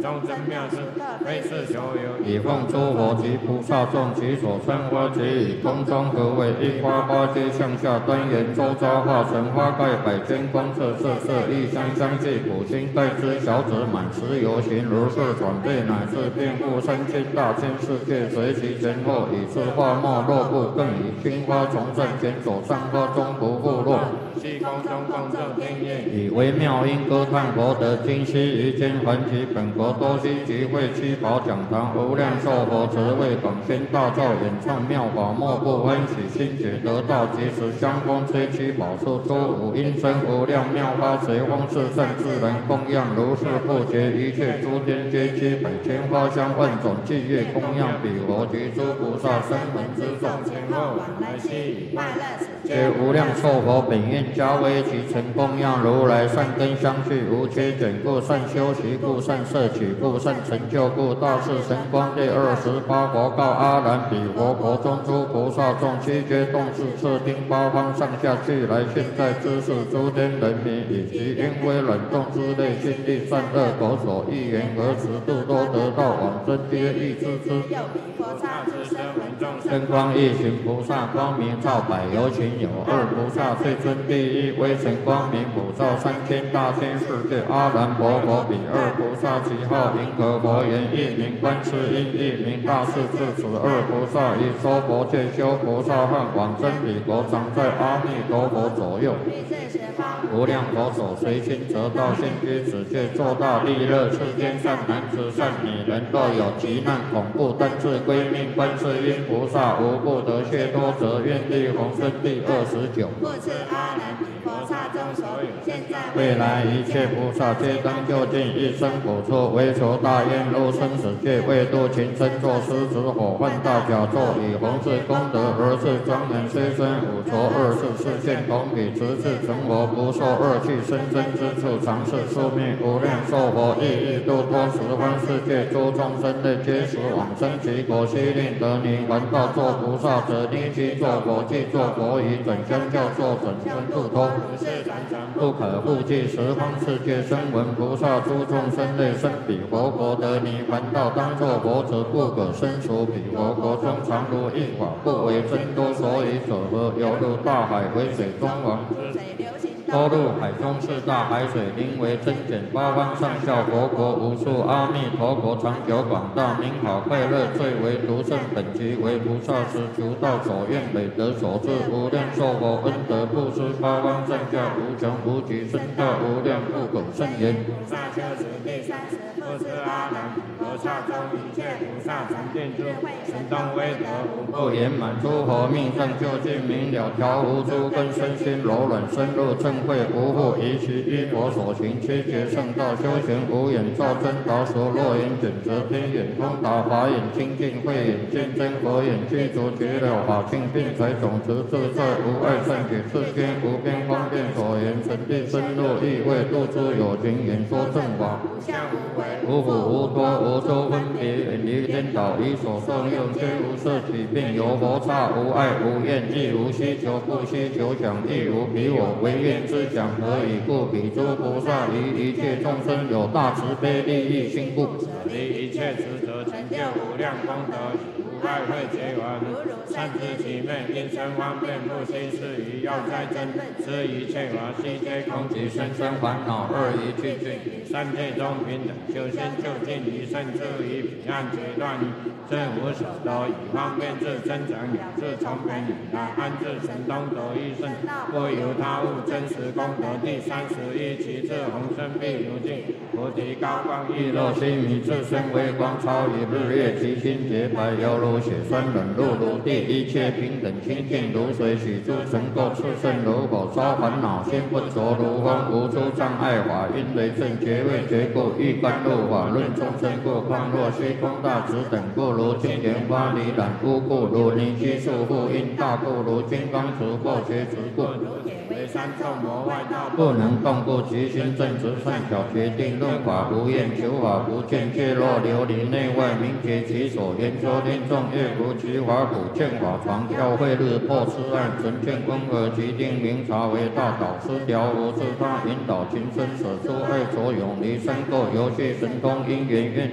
众生妙智，为是所有以奉诸佛及菩萨众其所生花及以空中合为一花，花皆向下端严，周遭化成花盖百千光色，色色异香，香气普心，盖之小子满持游行，如是转变，乃至遍覆3000大千世界，随其前后，以是花末落不更以青花从上前走，上花中不复落。 虚空中共作天乐， 以微妙音歌叹佛得今昔于间还其本国多悉集会七宝讲堂，无量寿佛慈为广宣大造，演唱妙法，莫不欢喜心解得道，即时香风吹七宝树，诸五音声无量妙法，随风是善自然供养，如是不绝，一切诸天皆七百千花香万种伎乐供养彼佛及诸菩萨声闻之众， 前后往来悉以快乐， 皆无量寿佛本愿加为其成供养如来善根相续无缺减故，善修习故，善摄取故，善成就故，大士神光第28佛告阿难：彼佛国中诸菩萨众，悉皆动视摄听八方上下去来，现在知识诸天人民以及因为冷冻之类，心地善恶口所欲言和持度多得道往生，皆欲知之。 菩萨之声闻众生身光一行菩萨光明照百有情有二菩萨最尊第一，微尘光明普照3000大千世界。阿难婆佛彼二菩萨其号银河佛言，一名观世音，一名大势至。此二菩萨以说佛戒修菩萨汉，往生彼国，常在阿弥陀佛左右。无量佛手随心得道，现居此界，作大利乐。世间善男子善女人，若有急难恐怖，但自归命观世音菩萨，无不得解脱者，愿力宏生第29。 故知阿难彼菩萨中所有现在未来一切菩萨皆当就近一生补处，为求大愿入生死界，为度群生作狮子火犯大甲座，以弘誓功德而是庄严，虽生五浊24世现同彼，直至成佛不受恶趣生生之处，常是宿命无量寿佛亦欲度脱十方世界诸众生类，皆时往生其国，悉令得泥还道作菩萨者，立即作佛，即作佛以准相教作准生度脱，不可复计十方世界声闻菩萨诸众生类，生彼佛国得泥还道，当作佛者不可生属彼佛国中，常如一法不为真多，所以者何？犹如大海为水中王，多入海中是大海水，名为真简，八方上下佛国无数，阿弥陀国长久广大，名好快乐，最为独胜，本集为菩萨时求道所愿，美德所致，无量寿佛恩德布施，八方上下无穷无极，深大无量不可胜言。 菩萨修持第30，不知阿难菩萨中一切菩萨成定智慧，神通威德无不言满，诸佛命上究竟明了，调伏诸根身心柔软，深入正慧，无不依其依佛所行，切觉圣道，修行无眼照真导所，若眼准则天眼通达，法眼清净，慧眼见真，佛眼具足觉了法性，并财种子自在无碍，善解世间无边方便所言，神地深入意味，度诸有情，演说正法， 无相无为， 无苦无多，无周分别，远离颠倒，以所受用，虽无摄取，并有佛刹，无爱无怨，亦无希求，不希求想，亦无彼我唯愿之想，何以故？彼诸菩萨于一切众生有大慈悲利益心故， 离一切执着，成就无量功德，无爱会结完，善知其昧，因生方便，不心是于要哉真，知一切法悉皆空，即生生烦恼二一去尽，三界中平等，修心就近于圣智，于彼岸决断于真无所得，以方便智增长了，自从便以来，安置神通得益胜，不由他物，真实功德第31，其智宏生必如镜，菩提高光亦若心迷，自身微光超于日月，其心洁白，犹如血栓冷入如地，一切平等清净如水，许诸尘垢炽盛如火烧，烦恼心不着如风，无诸障碍法，因为正觉位觉故，欲甘露法论众生故，况若虚空大直等故，如金莲花离染污故，如泥须束缚因大故，如金刚持破觉执故， 三众魔外道， 不能动故，其心正直善巧，决定论法不厌，求法不见，介若琉璃内外，明觉其所，研究天众乐不其法普，见法常教会日破痴暗，纯见公而即定明察为大导师，调无自他引导情深舍出爱所永离三垢游戏神通因缘愿。